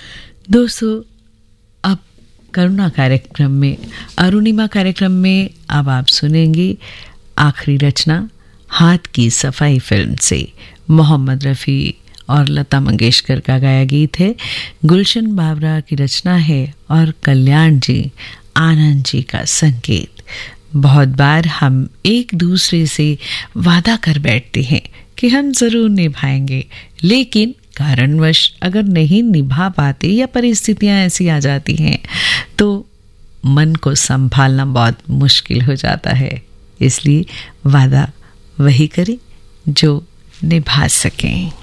दोस्तों, अब करुणा कार्यक्रम में, अरुणिमा कार्यक्रम में अब आप सुनेंगे आखिरी रचना हाथ की सफाई फिल्म से। मोहम्मद रफ़ी और लता मंगेशकर का गाया गीत है, गुलशन बावरा की रचना है और कल्याण जी, आनंद जी का संगीत। बहुत बार हम एक दूसरे से वादा कर बैठते हैं कि हम ज़रूर निभाएंगे, लेकिन कारणवश अगर नहीं निभा पाते या परिस्थितियां ऐसी आ जाती हैं तो मन को संभालना बहुत मुश्किल हो जाता है। इसलिए वादा वही करें जो निभा सकें।